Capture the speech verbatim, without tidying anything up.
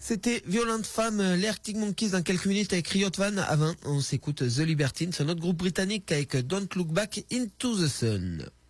C'était Violent Femme, les Arctic Monkeys dans quelques minutes avec Riot Van. Avant, on s'écoute The Libertines, c'est notre groupe britannique avec Don't Look Back into the Sun.